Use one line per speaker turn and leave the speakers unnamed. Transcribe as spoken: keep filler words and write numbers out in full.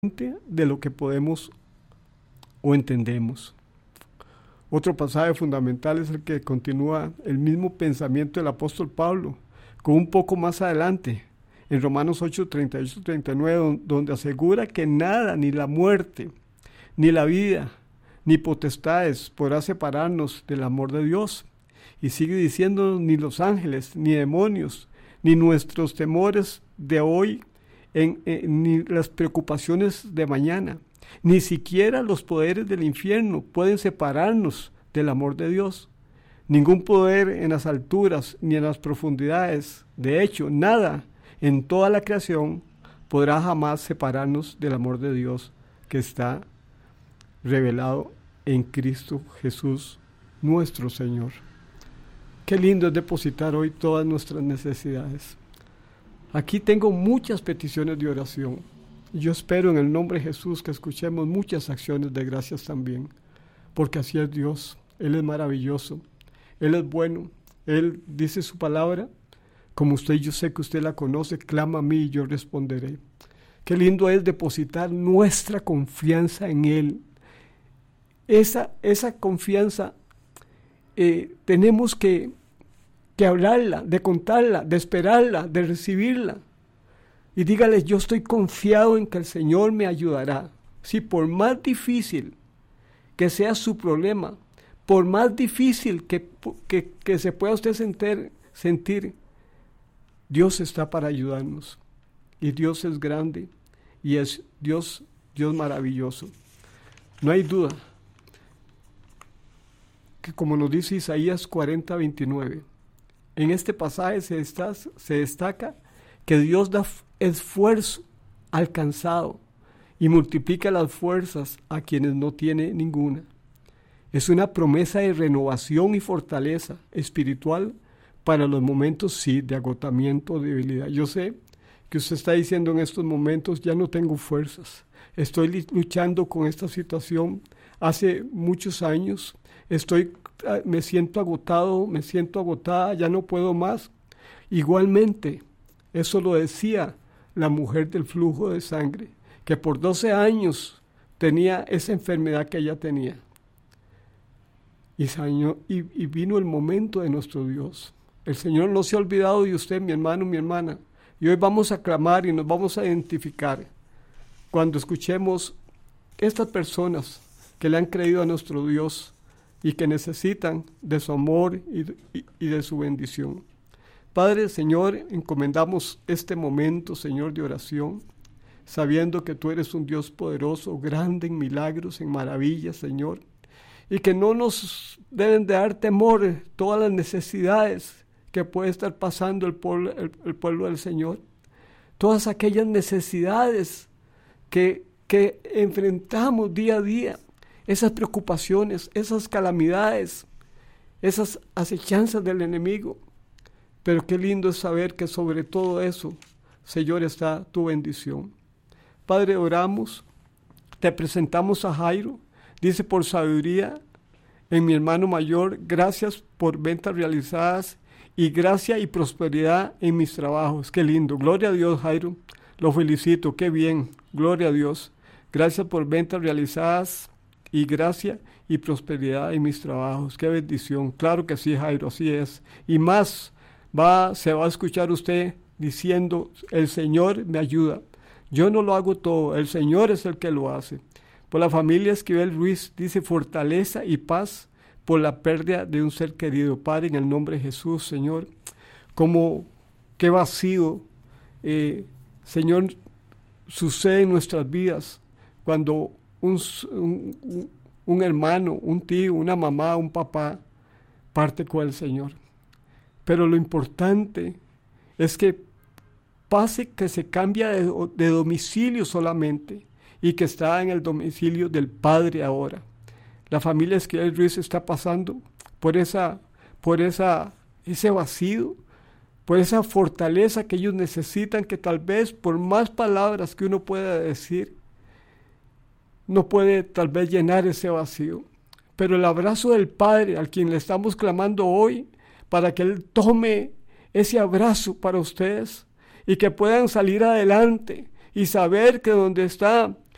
de lo que podemos o entendemos. Otro pasaje fundamental es el que continúa el mismo pensamiento del apóstol Pablo, con un poco más adelante, en Romanos ocho, treinta y ocho, treinta y nueve, donde asegura que nada, ni la muerte, ni la vida, ni potestades podrá separarnos del amor de Dios. Y sigue diciendo, ni los ángeles, ni demonios, ni nuestros temores de hoy, en, en, ni las preocupaciones de mañana, ni siquiera los poderes del infierno pueden separarnos del amor de Dios. Ningún poder en las alturas ni en las profundidades, de hecho, nada en toda la creación podrá jamás separarnos del amor de Dios que está revelado en Cristo Jesús, nuestro Señor. Qué lindo es depositar hoy todas nuestras necesidades. Aquí tengo muchas peticiones de oración. Yo espero en el nombre de Jesús que escuchemos muchas acciones de gracias también, porque así es Dios. Él es maravilloso, Él es bueno. Él dice su palabra, como usted, yo sé que usted la conoce, clama a mí y yo responderé. Qué lindo es depositar nuestra confianza en Él. Esa, esa confianza eh, tenemos que, que hablarla, de contarla, de esperarla, de recibirla. Y dígale, yo estoy confiado en que el Señor me ayudará. Sí, por más difícil que sea su problema, por más difícil que, que, que se pueda usted sentir, sentir, Dios está para ayudarnos. Y Dios es grande y es Dios, Dios maravilloso. No hay duda que, como nos dice Isaías cuarenta, veintinueve, en este pasaje se, está, se destaca que Dios da esfuerzo al cansado y multiplica las fuerzas a quienes no tienen ninguna. Es una promesa de renovación y fortaleza espiritual para los momentos, sí, de agotamiento o debilidad. Yo sé que usted está diciendo en estos momentos, ya no tengo fuerzas, estoy luchando con esta situación hace muchos años, estoy, me siento agotado, me siento agotada, ya no puedo más. Igualmente, eso lo decía la mujer del flujo de sangre, que por doce años tenía esa enfermedad que ella tenía. Y, y, y vino el momento de nuestro Dios. El Señor no se ha olvidado de usted, mi hermano, mi hermana. Y hoy vamos a clamar y nos vamos a identificar cuando escuchemos estas personas que le han creído a nuestro Dios y que necesitan de su amor y, y, y de su bendición. Padre, Señor, encomendamos este momento, Señor, de oración, sabiendo que tú eres un Dios poderoso, grande en milagros, en maravillas, Señor, y que no nos deben de dar temor todas las necesidades que puede estar pasando el pueblo, el, el pueblo del Señor, todas aquellas necesidades que, que enfrentamos día a día, esas preocupaciones, esas calamidades, esas acechanzas del enemigo. Pero qué lindo es saber que sobre todo eso, Señor, está tu bendición. Padre, oramos, te presentamos a Jairo, dice por sabiduría en mi hermano mayor, gracias por ventas realizadas y gracia y prosperidad en mis trabajos. Qué lindo, gloria a Dios, Jairo, lo felicito, qué bien, gloria a Dios. Gracias por ventas realizadas y gracia y prosperidad en mis trabajos, qué bendición. Claro que sí, Jairo, así es. Y más, Va, se va a escuchar usted diciendo, el Señor me ayuda. Yo no lo hago todo, el Señor es el que lo hace. Por la familia Esquivel Ruiz, dice fortaleza y paz por la pérdida de un ser querido. Padre, en el nombre de Jesús, Señor, como qué vacío, eh, Señor, sucede en nuestras vidas cuando un, un, un hermano, un tío, una mamá, un papá parte con el Señor. Pero lo importante es que pase que se cambia de, de domicilio solamente y que está en el domicilio del Padre ahora. La familia Esquivel Ruiz está pasando por, esa, por esa, ese vacío, por esa fortaleza que ellos necesitan, que tal vez por más palabras que uno pueda decir, no puede tal vez llenar ese vacío. Pero el abrazo del Padre, al quien le estamos clamando hoy, para que Él tome ese abrazo para ustedes y que puedan salir adelante y saber que donde está